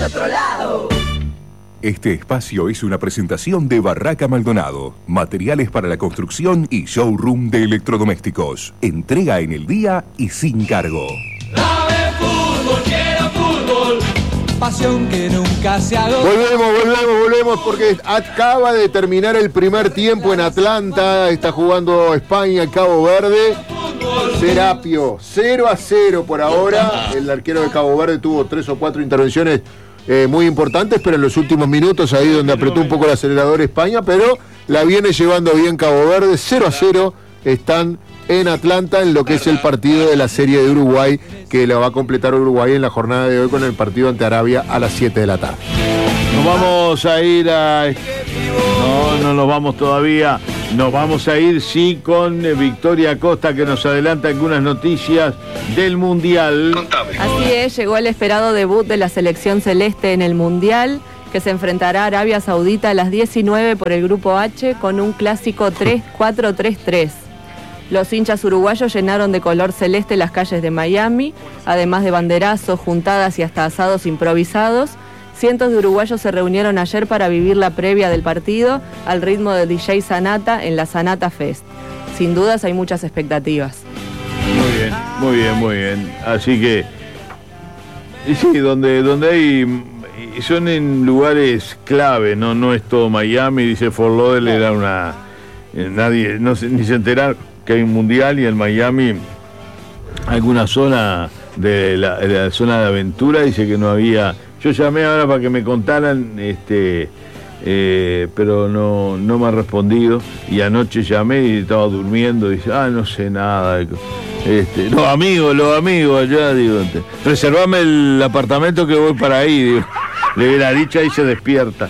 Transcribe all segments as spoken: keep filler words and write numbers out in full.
otro lado. Este espacio es una presentación de Barraca Maldonado, materiales para la construcción y showroom de electrodomésticos. Entrega en el día y sin cargo. Dame fútbol, quiero fútbol. Pasión que nunca se agota. Volvemos, volvemos, volvemos porque acaba de terminar el primer tiempo en Atlanta. Está jugando España, Cabo Verde. Serapio, cero a cero por ahora. El arquero de Cabo Verde tuvo tres o cuatro intervenciones Eh, muy importantes, pero en los últimos minutos ahí donde apretó un poco el acelerador España, pero la viene llevando bien Cabo Verde. Cero a cero están en Atlanta en lo que es el partido de la Serie de Uruguay, que lo va a completar Uruguay en la jornada de hoy con el partido ante Arabia a las siete de la tarde. Nos vamos a ir a... No, no nos vamos todavía. Nos vamos a ir, sí, con Victoria Acosta, que nos adelanta algunas noticias del Mundial. Así es, llegó el esperado debut de la selección celeste en el Mundial, que se enfrentará a Arabia Saudita a las diecinueve por el Grupo H con un clásico tres cuatro tres tres. Los hinchas uruguayos llenaron de color celeste las calles de Miami, además de banderazos, juntadas y hasta asados improvisados. Cientos de uruguayos se reunieron ayer para vivir la previa del partido al ritmo de D J Sanata en la Sanata Fest. Sin dudas hay muchas expectativas. Muy bien, muy bien, muy bien. Así que, y sí, donde, donde hay, son en lugares clave, no, no es todo Miami. Dice Fort Lauderdale era una, nadie, no se, ni se enteraron que hay un mundial, y en Miami alguna zona de la, de la zona de aventura dice que no había. Yo llamé ahora para que me contaran, este, eh, pero no, no me ha respondido. Y anoche llamé y estaba durmiendo. Y dice, ah, no sé nada. Este, los amigos, los amigos allá, digo, reservame el apartamento que voy para ahí, digo. Le hubiera dicho, ahí se despierta.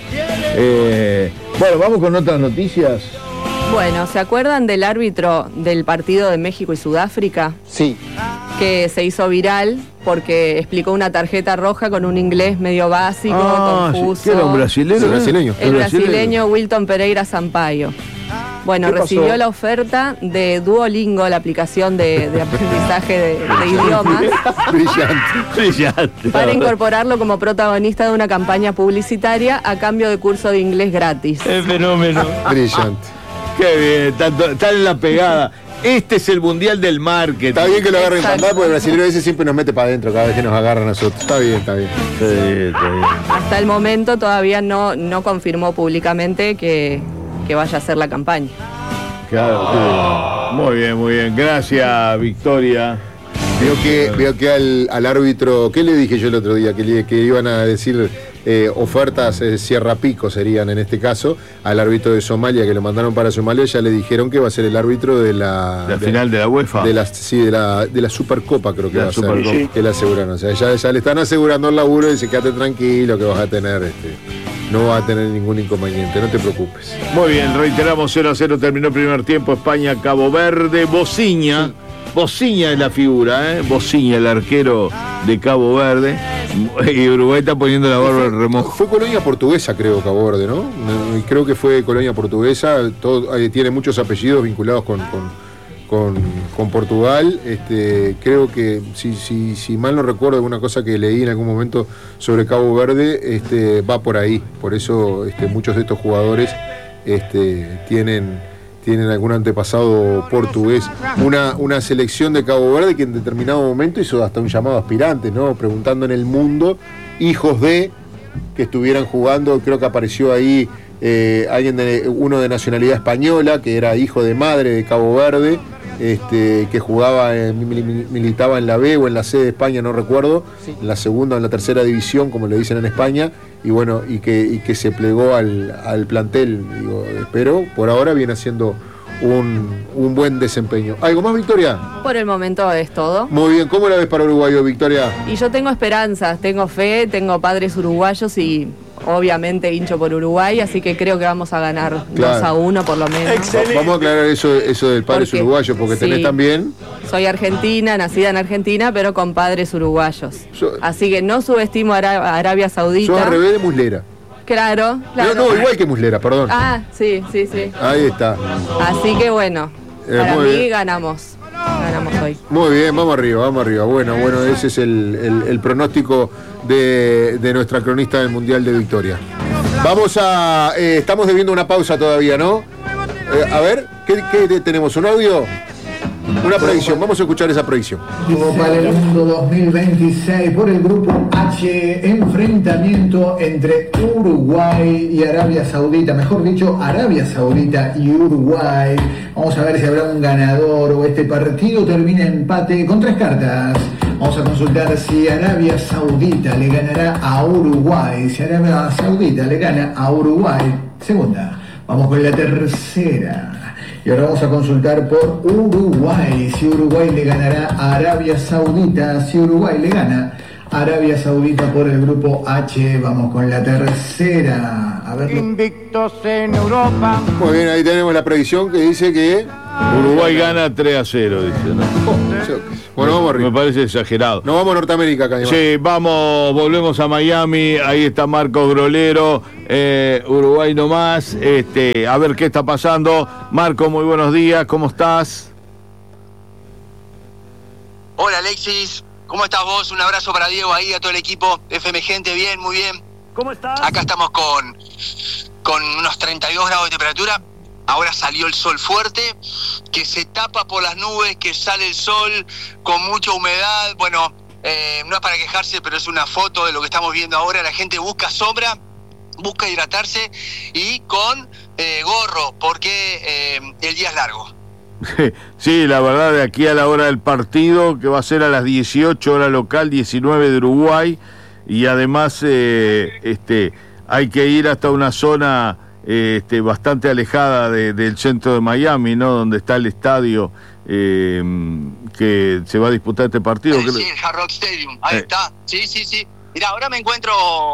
Eh, bueno, vamos con otras noticias. Bueno, ¿se acuerdan del árbitro del partido de México y Sudáfrica? Sí. Que se hizo viral porque explicó una tarjeta roja con un inglés medio básico, ah, confuso. Sí. ¿Qué era un brasileño? El brasileño. El brasileño Wilton Pereira Sampaio. Bueno, recibió la oferta de Duolingo, la aplicación de, de aprendizaje de, de idiomas. Brillante. Brillante. Para incorporarlo como protagonista de una campaña publicitaria a cambio de curso de inglés gratis. Es fenómeno. Brillante. Qué bien, tanto, está en la pegada. Este es el mundial del marketing. Está bien que lo agarren Exacto. cantar, porque el brasileño ese siempre nos mete para adentro cada vez que nos agarra a nosotros. Está bien, está bien. Sí, está bien. Hasta el momento todavía no, no confirmó públicamente que, que vaya a hacer la campaña. Claro, sí. Muy bien, muy bien. Gracias, Victoria. Veo que, veo que al, al árbitro, ¿qué le dije yo el otro día? Que, le, que iban a decir eh, ofertas eh, Sierra Pico serían en este caso. Al árbitro de Somalia, que lo mandaron para Somalia, ya le dijeron que va a ser el árbitro de la... La de, final de la UEFA. De la, sí, de la, de la Supercopa creo que La va a ser. Supercopa. Sí. Que le aseguran. O sea, ya, ya le están asegurando el laburo y dice, quédate tranquilo que vas a tener, este, no vas a tener ningún inconveniente, no te preocupes. Muy bien, reiteramos, cero a cero terminó el primer tiempo. España, Cabo Verde, Bociña. Sí. Bociña es la figura, ¿eh? Bociña, el arquero de Cabo Verde. Y Uruguay está poniendo la barba al remojo. Fue colonia portuguesa, creo, Cabo Verde, ¿no? Y creo que fue colonia portuguesa. Todo, eh, tiene muchos apellidos vinculados con, con, con, con Portugal. Este, creo que, si, si, si mal no recuerdo, alguna cosa que leí en algún momento sobre Cabo Verde, este, va por ahí. Por eso este, muchos de estos jugadores este, tienen... tienen algún antepasado portugués. Una, una selección de Cabo Verde que en determinado momento hizo hasta un llamado a aspirantes, ¿no? Preguntando en el mundo, hijos de, que estuvieran jugando. Creo que apareció ahí eh, alguien de, uno de nacionalidad española, que era hijo de madre de Cabo Verde, este, que jugaba, eh, militaba en la B o en la C de España, no recuerdo, sí. En la segunda o en la tercera división, como le dicen en España, y bueno, y que, y que se plegó al, al plantel, digo, pero por ahora viene haciendo un, un buen desempeño. ¿Algo más, Victoria? Por el momento es todo. Muy bien, ¿cómo la ves para Uruguay, Victoria? Y yo tengo esperanzas, tengo fe, tengo padres uruguayos y obviamente hincho por Uruguay, así que creo que vamos a ganar claro. dos a uno por lo menos. Excelente. Vamos a aclarar eso, eso del padres porque, uruguayos, porque sí, tenés también... Soy argentina, nacida en Argentina, pero con padres uruguayos. So, así que no subestimo a Ara- Arabia Saudita. Sos al revés de Muslera. Claro, claro. No, no, igual que Muslera, perdón. Ah, sí, sí, sí. Ahí está. Así que bueno, eh, para mí bien. ganamos. Ganamos hoy. Muy bien, vamos arriba, vamos arriba. Bueno, bueno, ese es el, el, el pronóstico de, de nuestra cronista del Mundial de Victoria. Vamos a... Eh, estamos debiendo una pausa todavía, ¿no? Eh, a ver, ¿qué, qué tenemos? ¿Un audio? Una predicción, vamos a escuchar esa predicción. Para el mundo dos mil veintiséis por el grupo H, enfrentamiento entre Uruguay y Arabia Saudita, mejor dicho, Arabia Saudita y Uruguay. Vamos a ver si habrá un ganador o este partido termina en empate con tres cartas. Vamos a consultar si Arabia Saudita le ganará a Uruguay, si Arabia Saudita le gana a Uruguay. Segunda, vamos con la tercera. Y ahora vamos a consultar por Uruguay, si Uruguay le ganará a Arabia Saudita, si Uruguay le gana a Arabia Saudita por el grupo H. Vamos con la tercera. A ver. Invictos en Europa. Muy bien, ahí tenemos la predicción que dice que Uruguay gana tres a cero, dice, ¿no? Bueno, vamos arriba. Me parece exagerado. Nos vamos a Norteamérica acá. Sí, vamos, volvemos a Miami. Ahí está Marcos Grolero, eh, Uruguay nomás. Este, a ver qué está pasando. Marco, muy buenos días, ¿cómo estás? Hola Alexis, ¿cómo estás vos? Un abrazo para Diego ahí, a todo el equipo. F M Gente, bien, muy bien. ¿Cómo estás? Acá estamos con, con unos treinta y dos grados de temperatura. Ahora salió el sol fuerte, que se tapa por las nubes, que sale el sol con mucha humedad. Bueno, eh, no es para quejarse, pero es una foto de lo que estamos viendo ahora. La gente busca sombra, busca hidratarse y con eh, gorro, porque eh, el día es largo. Sí, la verdad, de aquí a la hora del partido, que va a ser a las dieciocho hora local, diecinueve de Uruguay, y además eh, este, hay que ir hasta una zona... Este, bastante alejada de, del centro de Miami, ¿no? Donde está el estadio eh, que se va a disputar este partido. Sí, sí, el Hard Rock Stadium, ahí eh. está. Sí, sí, sí. Mira, ahora me encuentro,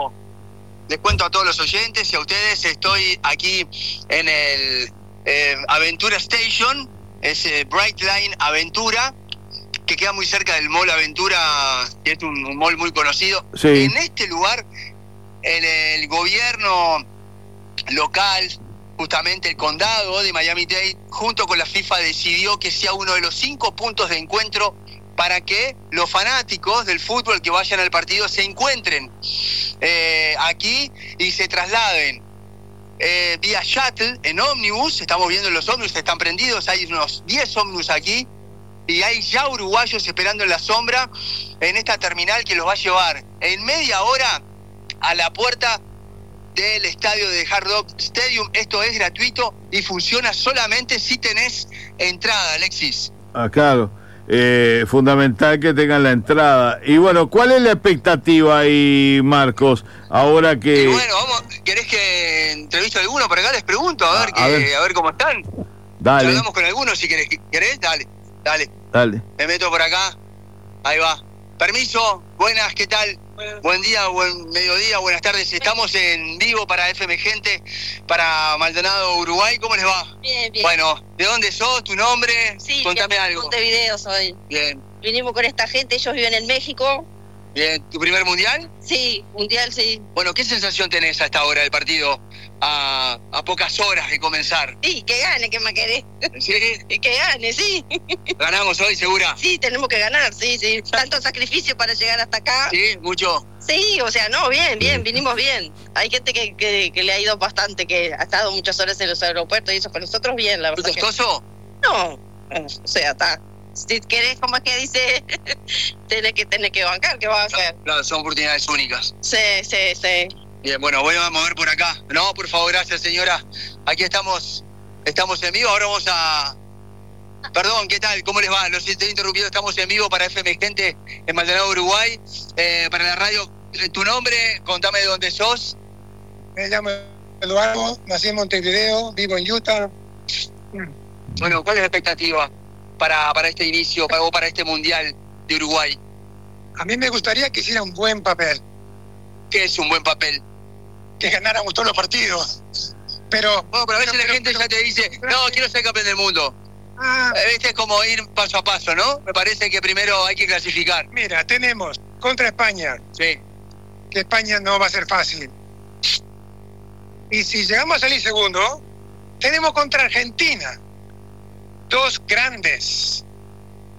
les cuento a todos los oyentes y a ustedes, estoy aquí en el eh, Aventura Station, es eh, Bright Line Aventura, que queda muy cerca del Mall Aventura, que es un, un mall muy conocido. Sí. En este lugar, el, el gobierno local, justamente el condado de Miami-Dade, junto con la FIFA, decidió que sea uno de los cinco puntos de encuentro para que los fanáticos del fútbol que vayan al partido se encuentren eh, aquí y se trasladen eh, vía shuttle, en ómnibus. Estamos viendo los ómnibus, están prendidos, hay unos diez ómnibus aquí y hay ya uruguayos esperando en la sombra en esta terminal que los va a llevar en media hora a la puerta del estadio de Hard Rock Stadium. Esto es gratuito y funciona solamente si tenés entrada, Alexis. Ah, claro. Eh, fundamental que tengan la entrada. Y bueno, ¿cuál es la expectativa ahí, Marcos? Ahora que... Y bueno, vamos, ¿querés que entreviste a alguno por acá? Les pregunto, a ver, a, que, ver. a ver cómo están. Dale. Hablamos con algunos si querés. ¿Querés? Dale, dale. Dale. Me meto por acá. Ahí va. Permiso, buenas, ¿qué tal? Bueno. Buen día, buen mediodía, buenas tardes. Estamos en vivo para F M Gente, para Maldonado, Uruguay. ¿Cómo les va? Bien, bien. Bueno, ¿de dónde sos? ¿Tu nombre? Sí, contame algo. Montevideo soy. Bien. Vinimos con esta gente, ellos viven en México. Bien, ¿tu primer mundial? Sí, mundial, sí. Bueno, ¿qué sensación tenés a esta hora del partido? A, a pocas horas de comenzar. Sí, que gane, que me querés. ¿Sí? Que gane, sí. ¿Ganamos hoy, segura? Sí, tenemos que ganar, sí, sí. Tanto sacrificio para llegar hasta acá. ¿Sí? ¿Mucho? Sí, o sea, no, bien, bien, vinimos bien. Hay gente que, que, que le ha ido bastante, que ha estado muchas horas en los aeropuertos y eso, con nosotros bien, la verdad. ¿Muy costoso? Que... No, o sea, está... Si querés, como es que dice, tenés que, tenés que bancar, ¿qué vas a hacer? Claro, son oportunidades únicas. Sí, sí, sí. Bien, bueno, voy a mover por acá. No, por favor, gracias, señora. Aquí estamos, estamos en vivo. Ahora vamos a... Perdón, ¿qué tal? ¿Cómo les va? Los estoy interrumpiendo. Estamos en vivo para F M Gente en Maldonado, Uruguay. Eh, para la radio, ¿tu nombre? Contame de dónde sos. Me llamo Eduardo, nací en Montevideo, vivo en Utah. Bueno, ¿cuál es la expectativa para, para este inicio para, o para este Mundial de Uruguay? A mí me gustaría que hiciera un buen papel. ¿Qué es un buen papel? Que ganáramos todos los partidos. Pero... Bueno, pero a veces pero, la gente pero, ya te dice, no, quiero ser campeón del mundo. Ah, este es como ir paso a paso, ¿no? Me parece que primero hay que clasificar. Mira, tenemos contra España. Sí. Que España no va a ser fácil. Y si llegamos a salir segundo, tenemos contra Argentina. Dos grandes.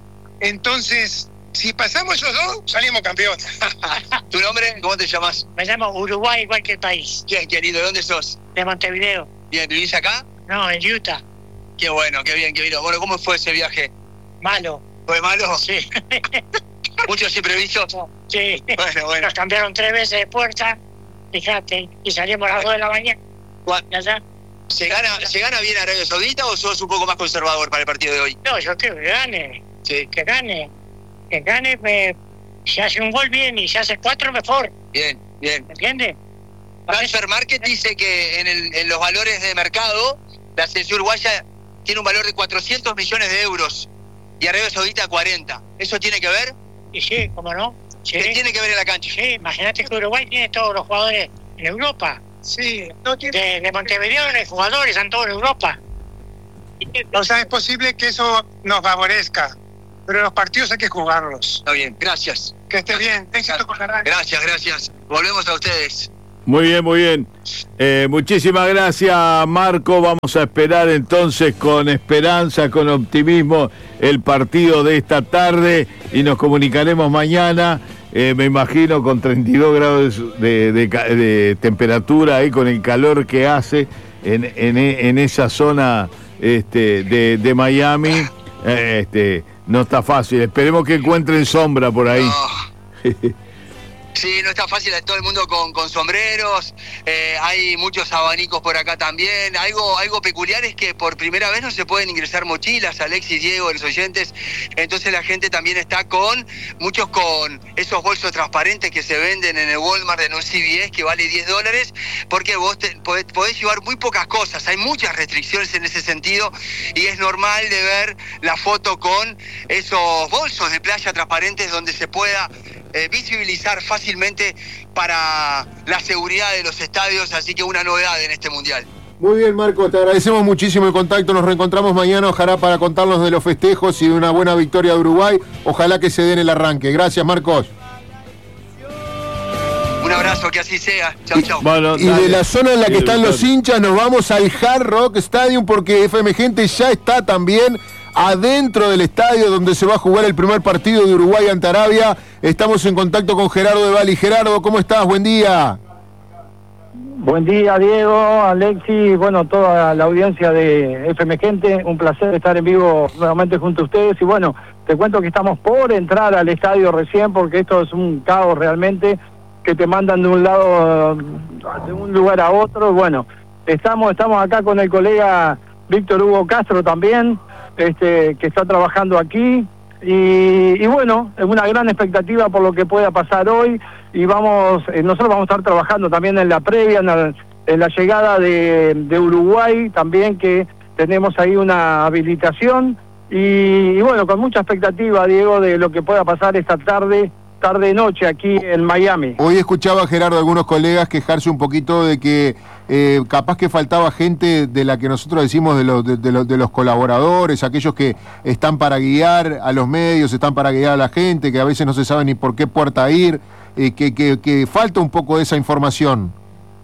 Entonces, si pasamos esos dos, salimos campeones. ¿Tu nombre? ¿Cómo te llamas? Me llamo Uruguay, igual que el país. Bien, querido, ¿de dónde sos? De Montevideo. Bien, ¿vivís acá? No, en Utah. Qué bueno, qué bien, qué bien. Bueno, ¿cómo fue ese viaje? Malo. ¿Fue malo? Sí. ¿Muchos imprevistos? Sí. Bueno, bueno. Nos cambiaron tres veces de puerta, fíjate, y salimos a las dos de la mañana. ¿Y allá? ¿Se gana, ¿Se gana bien Arabia Saudita o sos un poco más conservador para el partido de hoy? No, yo quiero que gane. Sí. Que gane. Que gane, me... si hace un gol bien y si hace cuatro, mejor. Bien, bien. ¿Entiendes? Transfer Market dice que en, el, en los valores de mercado, la selección uruguaya tiene un valor de cuatrocientos millones de euros y Arabia Saudita cuarenta. ¿Eso tiene que ver? Y sí, ¿cómo no? Sí. ¿Qué tiene que ver en la cancha? Sí, imagínate que Uruguay tiene todos los jugadores en Europa. Sí, no tiene... de, de Montevideo los jugadores están todos en Europa. O sea, es posible que eso nos favorezca, pero los partidos hay que jugarlos. Está bien, gracias. Que esté bien, éxito con la radio. Gracias, gracias. Volvemos a ustedes. Muy bien, muy bien. Eh, muchísimas gracias, Marco. Vamos a esperar entonces con esperanza, con optimismo, el partido de esta tarde y nos comunicaremos mañana. Eh, me imagino con treinta y dos grados de, de, de, de temperatura ahí, con el calor que hace en, en, en esa zona este, de, de Miami. Eh, este, no está fácil. Esperemos que encuentren sombra por ahí. No. Sí, no está fácil, todo el mundo con, con sombreros, eh, hay muchos abanicos por acá también. Algo algo peculiar es que por primera vez no se pueden ingresar mochilas, Alexis, Diego, los oyentes, entonces la gente también está con, muchos con esos bolsos transparentes que se venden en el Walmart, en un C V S que vale diez dólares, porque vos te, podés, podés llevar muy pocas cosas, hay muchas restricciones en ese sentido y es normal de ver la foto con esos bolsos de playa transparentes donde se pueda Eh, visibilizar fácilmente para la seguridad de los estadios, así que una novedad en este mundial. Muy bien, Marco, te agradecemos muchísimo el contacto, nos reencontramos mañana, ojalá para contarnos de los festejos y de una buena victoria de Uruguay, ojalá que se den el arranque. Gracias, Marcos. Un abrazo, que así sea. Chau, chau. Bueno, y de la zona en la que están los hinchas nos vamos al Hard Rock Stadium porque F M Gente ya está también adentro del estadio donde se va a jugar el primer partido de Uruguay ante Arabia. Estamos en contacto con Gerardo de Bali. Gerardo, ¿cómo estás? Buen día. Buen día, Diego, Alexis, bueno, toda la audiencia de F M Gente. Un placer estar en vivo nuevamente junto a ustedes. Y bueno, te cuento que estamos por entrar al estadio recién porque esto es un caos realmente, que te mandan de un lado, de un lugar a otro. Bueno, estamos, estamos acá con el colega Víctor Hugo Castro también, Este, que está trabajando aquí y, y bueno, es una gran expectativa por lo que pueda pasar hoy y vamos, eh, nosotros vamos a estar trabajando también en la previa, en la, en la llegada de, de Uruguay también, que tenemos ahí una habilitación y, y bueno, con mucha expectativa, Diego, de lo que pueda pasar esta tarde, tarde-noche aquí en Miami. Hoy escuchaba, Gerardo, algunos colegas quejarse un poquito de que eh, capaz que faltaba gente de la que nosotros decimos de los, de, de, los, de los colaboradores, aquellos que están para guiar a los medios, están para guiar a la gente, que a veces no se sabe ni por qué puerta ir, eh, que, que, que falta un poco de esa información.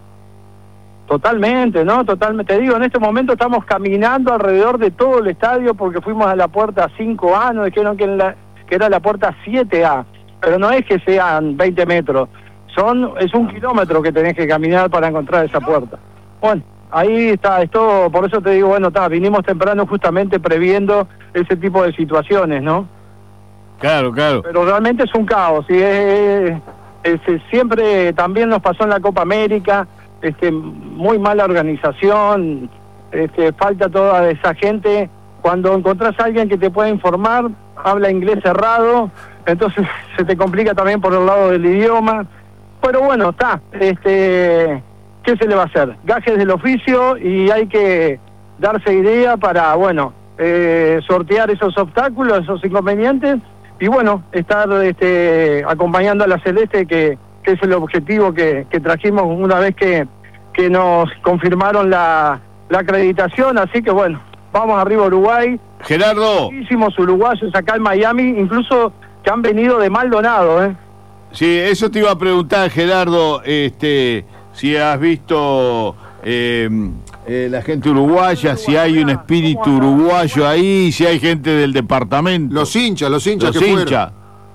Totalmente, ¿no? Totalmente. Te digo, en este momento estamos caminando alrededor de todo el estadio porque fuimos a la puerta cinco A, nos dijeron que, en la, que era la puerta siete A. Pero no es que sean veinte metros, son es un kilómetro que tenés que caminar para encontrar esa puerta. Bueno, ahí está, esto, por eso te digo, bueno, está, vinimos temprano justamente previendo ese tipo de situaciones, ¿no? Claro, claro. Pero realmente es un caos, y es, es, es, siempre también nos pasó en la Copa América, este, muy mala organización, este, falta toda esa gente. Cuando encontrás a alguien que te pueda informar, habla inglés cerrado, entonces se te complica también por el lado del idioma. Pero bueno, está, este, ¿qué se le va a hacer? Gajes del oficio y hay que darse idea para, bueno, eh, sortear esos obstáculos, esos inconvenientes y bueno, estar este, acompañando a la Celeste, que, que es el objetivo que, que trajimos una vez que, que nos confirmaron la, la acreditación, así que bueno, vamos arriba a Uruguay. Gerardo. Muchísimos uruguayos acá en Miami, incluso que han venido de Maldonado, ¿eh? Sí, eso te iba a preguntar, Gerardo, este, si has visto eh, eh, la gente uruguaya, si hay un espíritu uruguayo ahí, si hay gente del departamento. Los hinchas, los hinchas los que hinchas.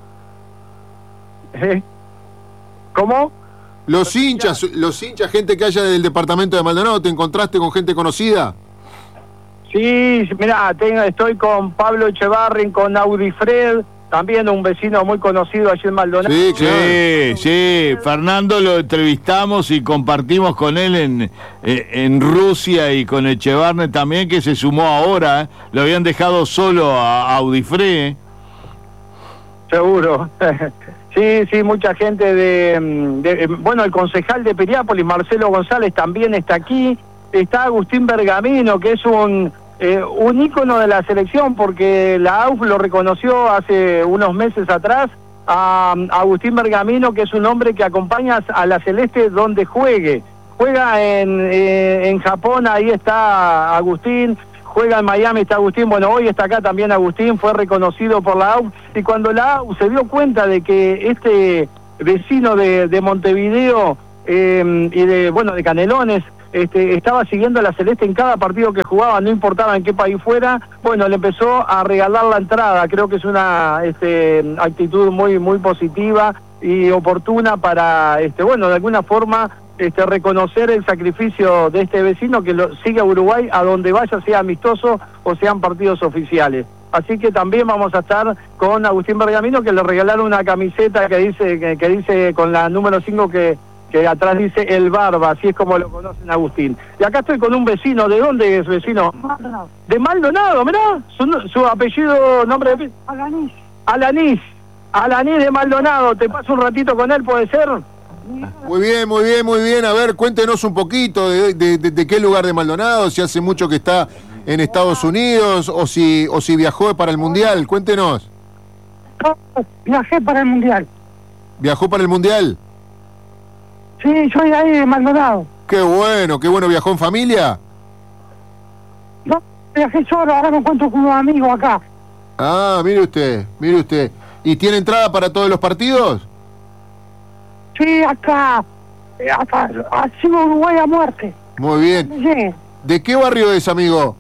¿Eh? ¿Cómo? Los hinchas, los hinchas, gente que haya del departamento de Maldonado, ¿te encontraste con gente conocida? Sí, mirá, tengo, estoy con Pablo Echevarren, con Audifred, también un vecino muy conocido allí en Maldonado. Sí, sí, sí. Fernando lo entrevistamos y compartimos con él en, eh, en Rusia y con Echevarren también, que se sumó ahora. ¿eh? Lo habían dejado solo a Audifred. Seguro. Sí, sí, mucha gente de, de... Bueno, el concejal de Piriápolis, Marcelo González, también está aquí. Está Agustín Bergamino, que es un... Eh, un ícono de la selección, porque la A U F lo reconoció hace unos meses atrás a, a Agustín Bergamino, que es un hombre que acompaña a la Celeste donde juegue. Juega en, eh, en Japón, ahí está Agustín, juega en Miami, está Agustín, bueno, hoy está acá también Agustín, fue reconocido por la A U F, y cuando la A U F se dio cuenta de que este vecino de, de Montevideo eh, y de, bueno, de Canelones, Este, estaba siguiendo a la Celeste en cada partido que jugaba, no importaba en qué país fuera, bueno, le empezó a regalar la entrada. Creo que es una este, actitud muy muy positiva y oportuna para, este, bueno, de alguna forma este, reconocer el sacrificio de este vecino que lo, sigue a Uruguay a donde vaya, sea amistoso o sean partidos oficiales. Así que también vamos a estar con Agustín Bergamino, que le regalaron una camiseta que dice que, que dice con la número cinco que que atrás dice el Barba, así es como lo conocen a Agustín. Y acá estoy con un vecino, ¿de dónde es vecino? Maldonado. De Maldonado, mirá, su, su apellido, nombre de... Alanís. Alanís, Alanís de Maldonado, te paso un ratito con él, ¿puede ser? Muy bien, muy bien, muy bien. A ver, cuéntenos un poquito de, de, de, de qué lugar de Maldonado, si hace mucho que está en Estados Unidos o si, o si viajó para el Mundial, cuéntenos. Viajé para el Mundial. ¿Viajó para el Mundial? Sí, soy de ahí de Maldonado. Qué bueno, qué bueno. ¿Viajó en familia? No, viajé solo, ahora me encuentro con unos amigos acá. Ah, mire usted, mire usted. ¿Y tiene entrada para todos los partidos? Sí, acá, acá, así Uruguay a muerte. Muy bien. Sí. ¿De qué barrio es, amigo?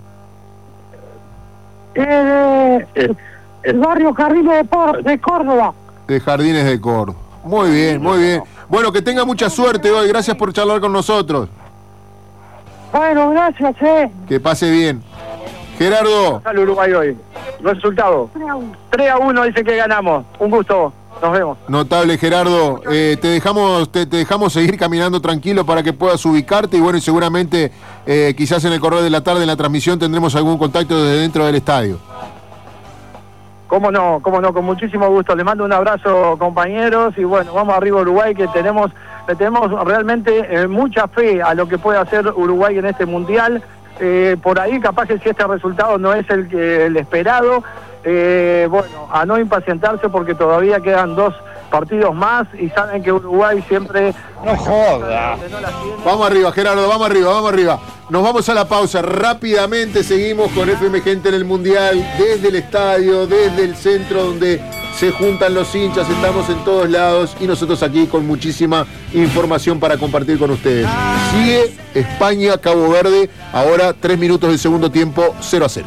Eh, el, el barrio Jardines de, Por, de Córdoba. De Jardines de Córdoba. Muy bien, muy bien. Bueno, que tenga mucha suerte hoy. Gracias por charlar con nosotros. Bueno, gracias, eh. Que pase bien. Gerardo. Sale Uruguay hoy. Resultado. tres a uno dice que ganamos. Un gusto. Nos vemos. Notable, Gerardo. Eh, te dejamos te, te dejamos seguir caminando tranquilo para que puedas ubicarte y bueno, y seguramente eh, quizás en el correo de la tarde en la transmisión tendremos algún contacto desde dentro del estadio. Cómo no, cómo no, con muchísimo gusto. Les mando un abrazo, compañeros, y bueno, vamos arriba a Uruguay, que tenemos, le tenemos realmente eh, mucha fe a lo que puede hacer Uruguay en este Mundial. Eh, por ahí, capaz que si este resultado no es el, que, el esperado, eh, bueno, a no impacientarse porque todavía quedan dos partidos más y saben que Uruguay siempre... No joda. Vamos arriba, Gerardo, vamos arriba, vamos arriba. Nos vamos a la pausa. Rápidamente seguimos con F M Gente en el Mundial, desde el estadio, desde el centro donde se juntan los hinchas, estamos en todos lados y nosotros aquí con muchísima información para compartir con ustedes. Sigue España, Cabo Verde, ahora tres minutos del segundo tiempo, cero a cero.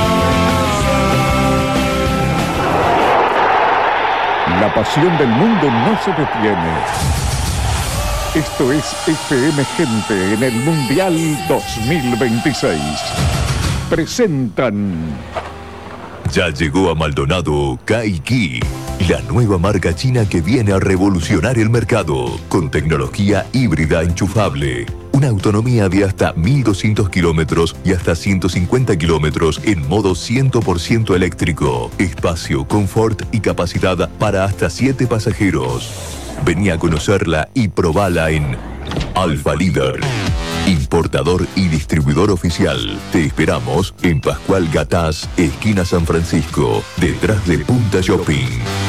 La pasión del mundo no se detiene. Esto es F M Gente en el Mundial dos mil veintiséis. Presentan... Ya llegó a Maldonado Kaiki, la nueva marca china que viene a revolucionar el mercado con tecnología híbrida enchufable. Una autonomía de hasta mil doscientos kilómetros y hasta ciento cincuenta kilómetros en modo cien por ciento eléctrico. Espacio, confort y capacidad para hasta siete pasajeros. Vení a conocerla y probala en Alfa Líder, importador y distribuidor oficial. Te esperamos en Pascual Gatás, esquina San Francisco, detrás de Punta Shopping.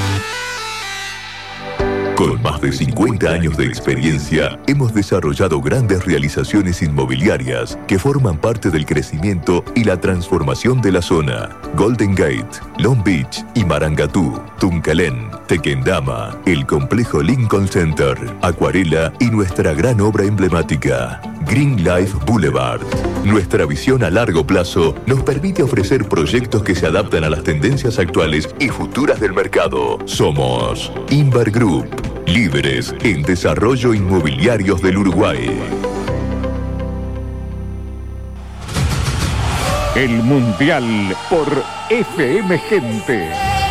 Con más de cincuenta años de experiencia, hemos desarrollado grandes realizaciones inmobiliarias que forman parte del crecimiento y la transformación de la zona. Golden Gate, Long Beach y Marangatú, Tuncalén, Tequendama, el complejo Lincoln Center, Acuarela y nuestra gran obra emblemática, Green Life Boulevard. Nuestra visión a largo plazo nos permite ofrecer proyectos que se adaptan a las tendencias actuales y futuras del mercado. Somos Inver Group, líderes en desarrollo inmobiliarios del Uruguay. El Mundial por F M Gente.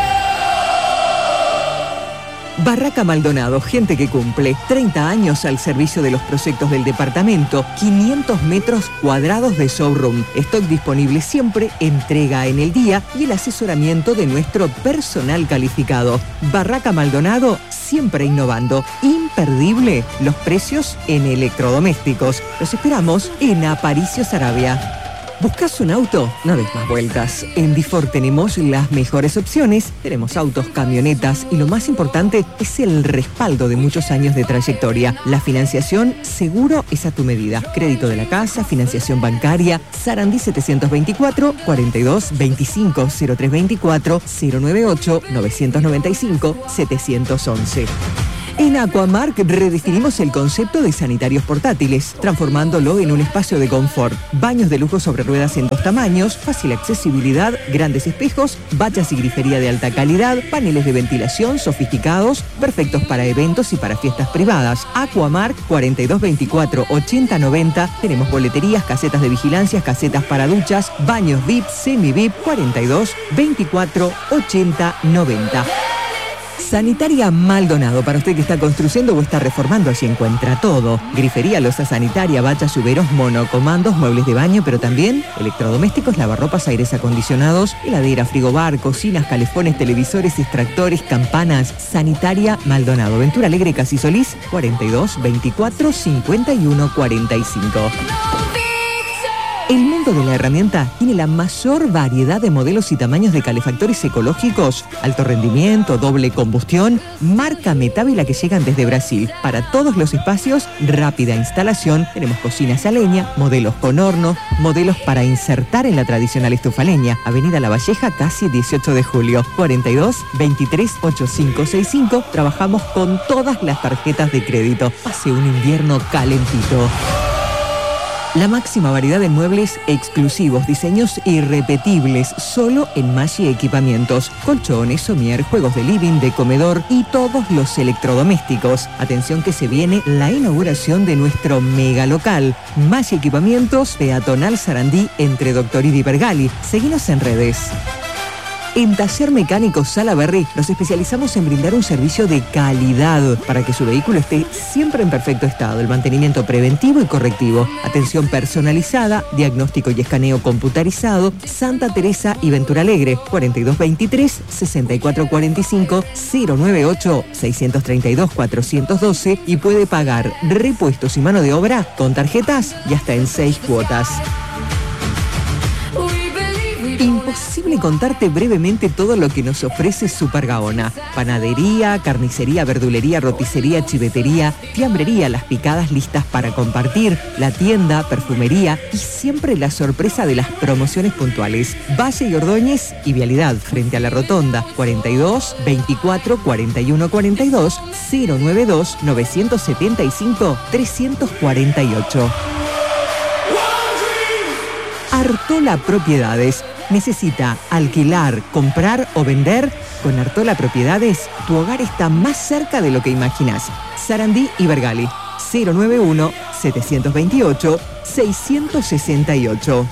Barraca Maldonado, gente que cumple. treinta años al servicio de los proyectos del departamento. quinientos metros cuadrados de showroom. Stock disponible siempre, entrega en el día y el asesoramiento de nuestro personal calificado. Barraca Maldonado, siempre innovando. Imperdible los precios en electrodomésticos. Los esperamos en Aparicio Saravia. ¿Buscas un auto? No des más vueltas. En Difor tenemos las mejores opciones. Tenemos autos, camionetas y lo más importante es el respaldo de muchos años de trayectoria. La financiación seguro es a tu medida. Crédito de la casa, financiación bancaria. Sarandí setecientos veinticuatro, cuarenta y dos, veinticinco, cero tres veinticuatro, cero noventa y ocho, novecientos noventa y cinco, setecientos once. En Aquamark redefinimos el concepto de sanitarios portátiles, transformándolo en un espacio de confort. Baños de lujo sobre ruedas en dos tamaños, fácil accesibilidad, grandes espejos, bañas y grifería de alta calidad, paneles de ventilación sofisticados, perfectos para eventos y para fiestas privadas. Aquamark cuarenta y dos veinticuatro, ochenta noventa. Tenemos boleterías, casetas de vigilancia, casetas para duchas, baños V I P, semi-V I P, cuarenta y dos veinticuatro, ochenta noventa. Sanitaria Maldonado, para usted que está construyendo o está reformando, allí encuentra todo. Grifería, loza sanitaria, bachas, lluveros, monocomandos, muebles de baño, pero también electrodomésticos, lavarropas, aires acondicionados, heladera, frigobar, cocinas, calefones, televisores, extractores, campanas. Sanitaria Maldonado, Ventura Alegre, Casi Solís, cuarenta y dos veinticuatro, cincuenta y uno cuarenta y cinco. El mundo de la herramienta tiene la mayor variedad de modelos y tamaños de calefactores ecológicos, alto rendimiento, doble combustión, marca Metávila que llegan desde Brasil. Para todos los espacios, rápida instalación. Tenemos cocinas a leña, modelos con horno, modelos para insertar en la tradicional estufa leña. Avenida La Valleja, casi dieciocho de julio, cuarenta y dos veintitrés ochenta y cinco sesenta y cinco. Trabajamos con todas las tarjetas de crédito. Pase un invierno calentito. La máxima variedad de muebles exclusivos, diseños irrepetibles, solo en Maggi Equipamientos. Colchones, somier, juegos de living, de comedor y todos los electrodomésticos. Atención que se viene la inauguración de nuestro mega local. Maggi Equipamientos, peatonal Sarandí, entre Doctorini y Bergali. Seguinos en redes. En Taller Mecánico Salaberry nos especializamos en brindar un servicio de calidad para que su vehículo esté siempre en perfecto estado. El mantenimiento preventivo y correctivo, atención personalizada, diagnóstico y escaneo computarizado. Santa Teresa y Ventura Alegre, cuarenta y dos veintitrés, sesenta y cuatro cuarenta y cinco, cero noventa y ocho, seiscientos treinta y dos, cuatrocientos doce y puede pagar repuestos y mano de obra con tarjetas y hasta en seis cuotas. Imposible contarte brevemente todo lo que nos ofrece Super Gaona. Panadería, carnicería, verdulería, roticería, chivetería, fiambrería, las picadas listas para compartir, la tienda, perfumería y siempre la sorpresa de las promociones puntuales. Valle y Ordóñez y Vialidad frente a la Rotonda, cuarenta y dos veinticuatro cuarenta y uno cuarenta y dos, cero noventa y dos novecientos setenta y cinco trescientos cuarenta y ocho. Artola Propiedades. ¿Necesita alquilar, comprar o vender? Con Artola Propiedades, tu hogar está más cerca de lo que imaginas. Sarandí y Bergali, cero noventa y uno, setecientos veintiocho, seiscientos sesenta y ocho.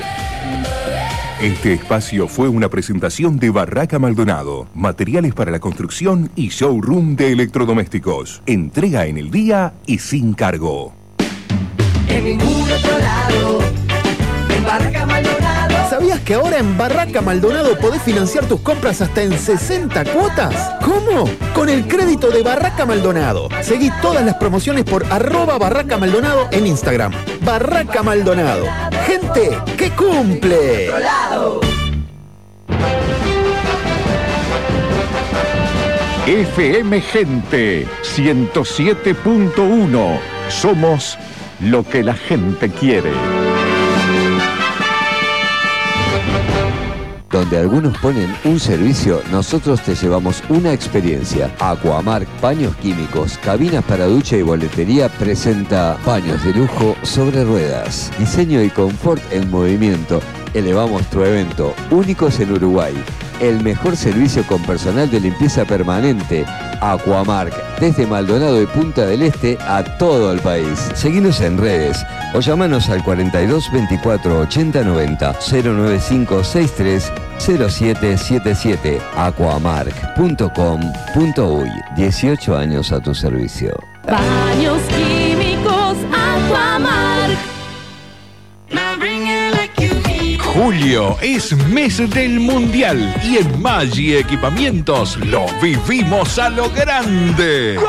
Este espacio fue una presentación de Barraca Maldonado, materiales para la construcción y showroom de electrodomésticos. Entrega en el día y sin cargo. En ningún otro lado, en Barraca Maldonado. ¿Sabías que ahora en Barraca Maldonado podés financiar tus compras hasta en sesenta cuotas? ¿Cómo? Con el crédito de Barraca Maldonado. Seguí todas las promociones por arroba Barraca Maldonado en Instagram. Barraca Maldonado. Gente que cumple. F M Gente ciento siete punto uno. Somos lo que la gente quiere. Donde algunos ponen un servicio, nosotros te llevamos una experiencia. Aquamark Paños Químicos, cabinas para ducha y boletería presenta paños de lujo sobre ruedas. Diseño y confort en movimiento. Elevamos tu evento, únicos en Uruguay. El mejor servicio con personal de limpieza permanente. Aquamark, desde Maldonado y Punta del Este a todo el país. Seguinos en redes o llamanos al cuarenta y dos veinticuatro ochenta noventa cero nueve cinco sesenta y tres cero siete siete siete. aquamark punto com punto uy. dieciocho años a tu servicio. Baños químicos Aquamark. Julio es mes del Mundial y en Maggi Equipamientos lo vivimos a lo grande.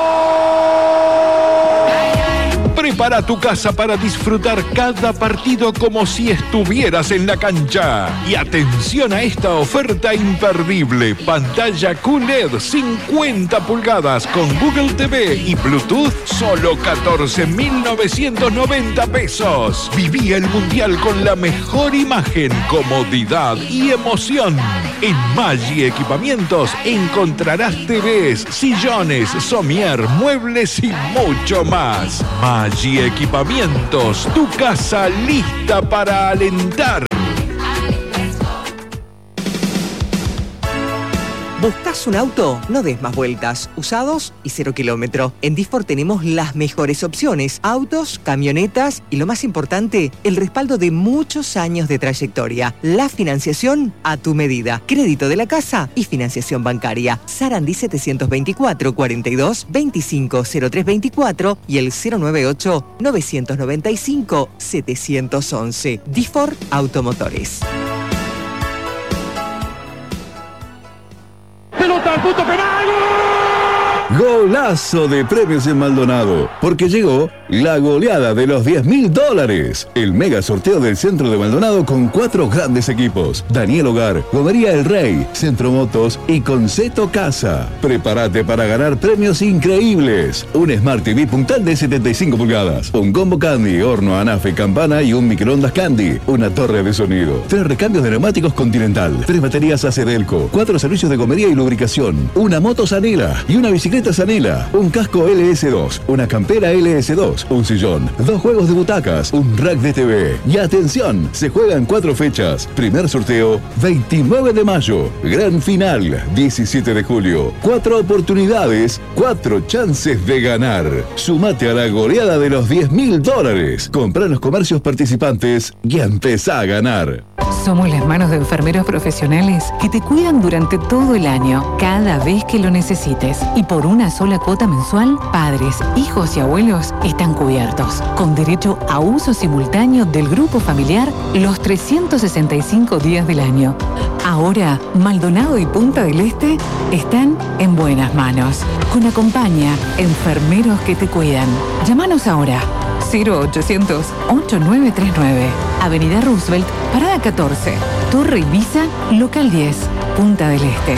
Prepara tu casa para disfrutar cada partido como si estuvieras en la cancha. Y atención a esta oferta imperdible. Pantalla Q L E D cincuenta pulgadas con Google T V y Bluetooth, solo catorce mil novecientos noventa pesos. Viví el Mundial con la mejor imagen, comodidad y emoción. En Maggi Equipamientos encontrarás T Vs, sillones, somier, muebles y mucho más. Maggi Equipamientos, tu casa lista para alentar. ¿Buscas un auto? No des más vueltas. Usados y cero kilómetro. En Disfor tenemos las mejores opciones. Autos, camionetas y lo más importante, el respaldo de muchos años de trayectoria. La financiación a tu medida. Crédito de la casa y financiación bancaria. Sarandí setecientos veinticuatro, cuarenta y dos, veinticinco, cero tres veinticuatro y el cero noventa y ocho, novecientos noventa y cinco, setecientos once. Disfor Automotores. ¡Pelota al punto penal! Golazo de premios en Maldonado, porque llegó la goleada de los diez mil dólares. El mega sorteo del centro de Maldonado con cuatro grandes equipos: Daniel Hogar, Gomería El Rey, Centro Motos y Conceto Casa. Prepárate para ganar premios increíbles: un Smart T V puntal de setenta y cinco pulgadas, un combo Candy, horno anafe, campana y un microondas Candy, una torre de sonido, tres recambios de neumáticos Continental, tres baterías A C Delco, cuatro servicios de gomería y lubricación, una moto Sanela y una bicicleta Sanela, un casco L S dos, una campera L S dos, un sillón, dos juegos de butacas, un rack de T V. Y atención, se juegan cuatro fechas. Primer sorteo, veintinueve de mayo. Gran final, diecisiete de julio. Cuatro oportunidades, cuatro chances de ganar. Sumate a la goleada de los diez mil dólares. Comprá en los comercios participantes y empezá a ganar. Somos las manos de enfermeros profesionales que te cuidan durante todo el año, cada vez que lo necesites. Y por una sola cuota mensual, padres, hijos y abuelos están cubiertos, con derecho a uso simultáneo del grupo familiar los trescientos sesenta y cinco días del año. Ahora, Maldonado y Punta del Este están en buenas manos. Con Acompaña, enfermeros que te cuidan. Llámanos ahora. cero ochocientos, ocho nueve tres nueve. Avenida Roosevelt, Parada catorce. Torre Ibiza, Local diez. Punta del Este.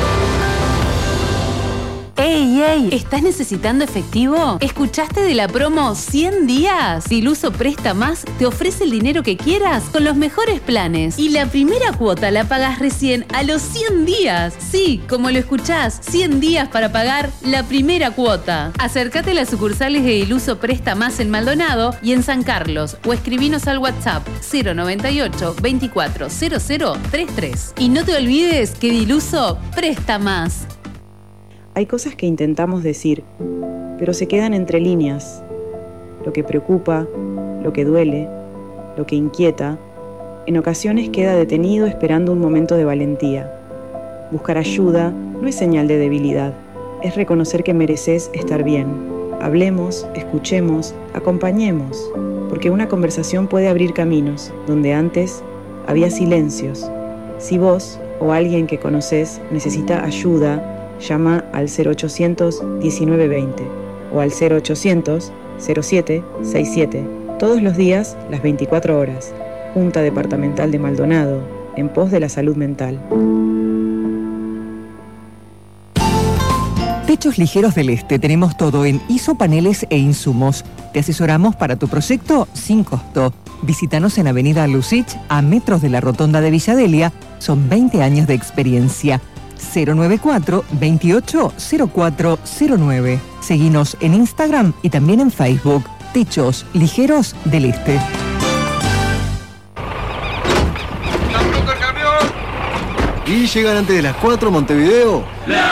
¡Ey, ey! ¿Estás necesitando efectivo? ¿Escuchaste de la promo cien días? Diluso Presta Más te ofrece el dinero que quieras con los mejores planes. Y la primera cuota la pagas recién a los cien días. Sí, como lo escuchás, cien días para pagar la primera cuota. Acércate a las sucursales de Diluso Presta Más en Maldonado y en San Carlos o escribinos al WhatsApp cero noventa y ocho, veinticuatro, cero cero treinta y tres. Y no te olvides que Diluso Presta Más. Hay cosas que intentamos decir, pero se quedan entre líneas. Lo que preocupa, lo que duele, lo que inquieta, en ocasiones queda detenido esperando un momento de valentía. Buscar ayuda no es señal de debilidad, es reconocer que mereces estar bien. Hablemos, escuchemos, acompañemos, porque una conversación puede abrir caminos donde antes había silencios. Si vos o alguien que conoces necesita ayuda, llama al cero ochocientos, diecinueve veinte o al cero ochocientos, cero siete sesenta y siete. Todos los días, las veinticuatro horas. Junta Departamental de Maldonado, en pos de la salud mental. Te Techos Ligeros del Este tenemos todo en isopaneles e insumos. Te asesoramos para tu proyecto sin costo. Visítanos en Avenida Lucich, a metros de la Rotonda de Villadelia. Son veinte años de experiencia. cero noventa y cuatro, veintiocho, cero cuatro cero nueve. Seguinos en Instagram y también en Facebook. Techos Ligeros del Este. ¿Y llegan antes de las cuatro Montevideo?